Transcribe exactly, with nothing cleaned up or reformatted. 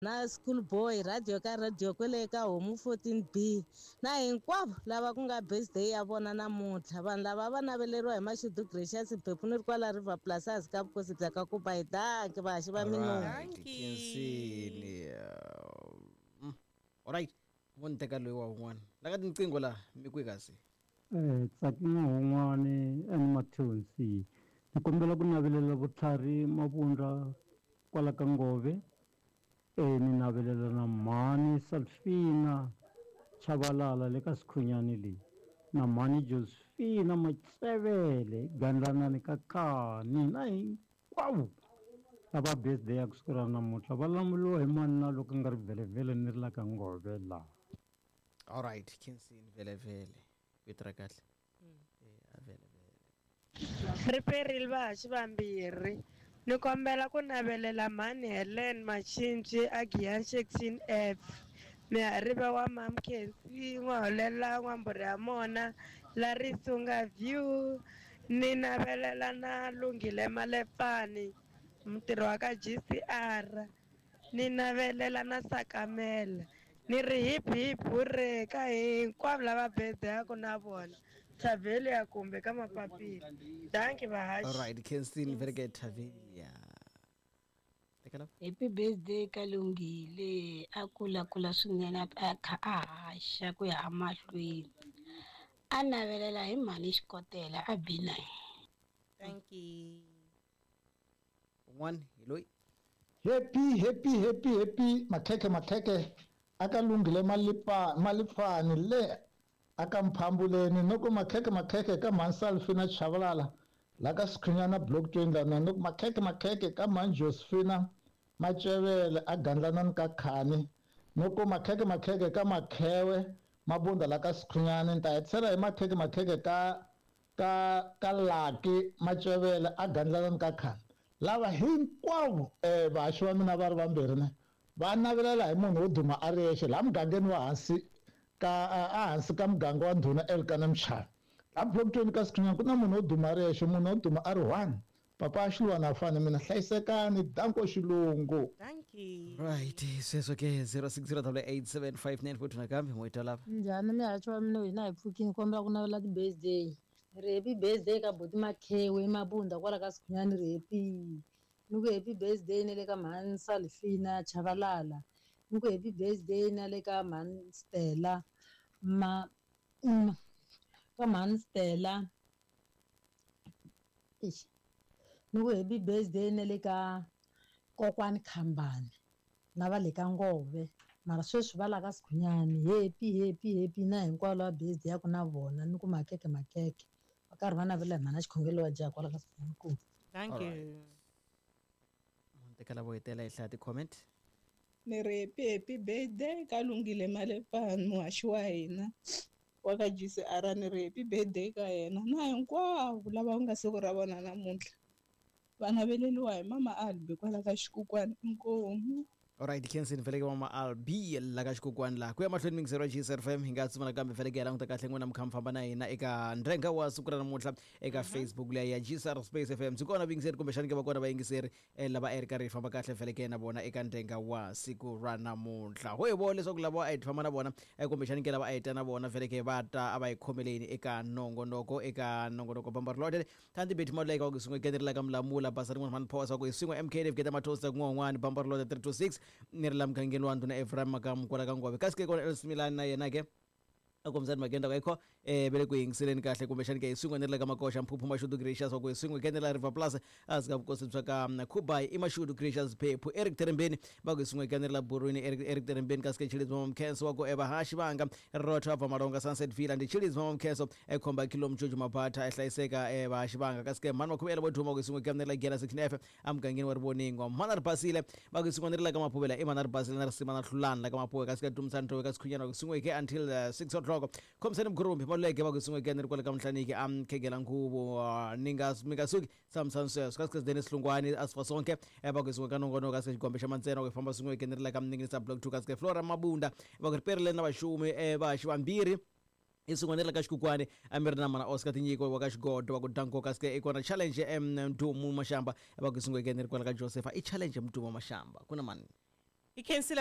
na school boy radio ka radio kwele ka homu fourteen B na hinkwavo lava ku nga birthday ya vona namuntlha vanhu lava va naveleriwa hi Mashudu Gracious Phephu ni ri kwala River Plus hansi ka vukosi bya ka Kuba hi danki vahaxi va minongo. Alright, Khensini. Uh, alright, ngoni teka loyi wa un'wana la ka tinqingho la mi kwi kasi eh tsakina un'wana animationsi ni kombela ku navelela vutlhari mavundla kwala ka Ngove eh ni navelela na mhani Salfina Chabalala le ka Sikhunyani leyi na mhani Josephina Matsevele Gandlanani ka Khani na hinkwavo lava birthday ya ku siku ra namuntlha va lamuliwa hi manana loko nga ri vhelevhele ni ri la ka Ngove laha. alright Khensini vele vele vitra kahle eh vele vele riperile vahaxi vambirhi ni kombela ku navelela mhani Helen Machinji a Giyan Jackson F miharive wa Mam Khensi n'waholela n'wamburi ya mona la Risunga View ni navelela na Lungile Malepani mutirhi wa ka G C R ni navelela na Sakamela ni ri hip hip hurre ka hinkwavo lava birthday na vona Tavelia kumbe ka mapapila danki vahaxi. alright Khensini very good Tavelia. Tekala Happy birthday ka Lungile a kula kula swinene a kha a haxa ku ya mahlweni a navelela hi mhani Xikotela a bina. thank you one loyi happy happy happy happy makheke makheke aka Lungile malipa malipani le aka Mphambuleni noko makheke makheke ka Mansalfina Chavalala la ka Sikhunyana block twenty na noko makheke makheke ka Man Josephina Machevele a Gandlanani ka Khani noko makheke makheke ka Makhewe mabunda la ka Sikhunyana nta etsela hi makheke makheke ka ka ka Laki Machevele a Gandlanani ka Khani lava hinkwavo eh vahaxi va mina va ri vambirhi ne va navelela hi munhu wo duma a ri yexe laha mugangeni wa hansi ka a hansi ka muganga wa ndhuna Elkana Mchana laha block-tweni ka Sikhunyana ku na munhu wo duma a ri yexe munhu wo duma a ri one papa a xilwana a fani mina hlayisekani danko xilungu. thank you right sweswo ke zero six zero eight eight seven five nine four two nakambe moyita lava Njhani mihaxi wa mina hina hi pfukini kombela ku navela ti-birthday ri happy birthday ka Buti Makhewe Mabunda kwala ka Sikhunyana ri happy ni ku happy birthday na le ka mhani Salfina Chavalala ni ku happy birthday na le ka mhani Stella ma mm, ka mhani Stella ish ni ku happy birthday na le ka kokwani Khambane na va le ka Ngove mara sweswi va la ka Sikhunyana happy happy happy na hinkwavo lava birthday yaku na vona ni ku makeke makeke va karhi va navela hi mhana Xikhongelo wa Jaha kwala ka Sikhunyana ku thank you tekala voyitela hi hlaya ti-comment ni ri happy happy birthday ka Lungile Malepani muhaxi wa hina wa ka G C R ni ri happy birthday ka yena na hinkwavo lava nga siku ra vona namuntlha va naveleliwa hi mama Albi kwala ka Xikokwani inkomu. alright Khensini vele ke mama Albi la ka Xikokwani la ku ya mahlweni mingisero G S R F M hi nga tsumana kambe vele ke ya languta kahle n'wina mikha mi famba na hina eka ndrenga wa siku ra namuntlha eka Facebook leya ya G S R Space F M byi kona vingiseri kumbe xani ke va kona vayingiseri lava a ri karhi hi famba kahle vele ke na vona eka ndrenga wa siku ra namuntlha ho hi vo leswaku lava a hi famba na vona kumbe xani ke lava a hi ta na vona vele ke va ta a va hi khomeleni eka nongonoko eka nongonoko bamba rilotele tanti beti mo like wa ku singwe generela ka Mlamula basa rin'wana man power sa ku singwe M K F geta mathosa ku ngwan'wana bamba rilotele three two six ni ri la mugangeni wa ndhuna Ephraim Makamu kwala ka Ngove kasi ke kona Els Milan na yena ke akomzani magenda ka ikho eh bele ku yingiseleni kahle kumbe xani ke iswin'we ni ri la ka Makosha Mphuphu Mashudu Gracious wa ku iswin'we kenela River Plus asika vukosi bya ka Kubai i Mashudu Gracious Phephu Eric Terembeni va ku iswin'we kenela Burwini Eric Eric Terembeni kasi ke Chili's Mama Mkhenso wa ku eba hashi vanga rotha va Malonga Sunset Villa ndi Chili's Mama Mkhenso e khomba kilo mjuju maphatha ehlayiseka e va hashi vanga kasi ke mani makhumela boduma ku iswin'we kenela Gera sixteen F amgangeni wa rivoningo Manar Basile va ku iswin'we ni ri la ka Maphubela i Manar Basile na risima na hlulani la ka Mapuwe kasi ke Tumsanto ka Sikhunyana ku iswin'we ke until uh, six o'clock komseni mkhurumbi maluleke va ku iswin'we kenela kwala ka Mhlaniki am khegela nkhuvo ningas mingasuki samsanso kasi ke Dennis Lungwani asfa sonke e va ku iswin'we ka nongono kasi xikombe xa mantsena ku famba swin'we kenela ka Mninginisa block two kasi ke Flora Mabunda va ku riperile na vaxumi e va xivambiri isungwanela ka Xikokwani a mi ri na mana Oscar Tinyiko wa ka Xigodo wa ku Danko kasi ke ikona challenge em Mdumu Mashamba va ku isungwe kenela kwala ka Joseph i challenge Mdumu Mashamba kuna mani ikhensile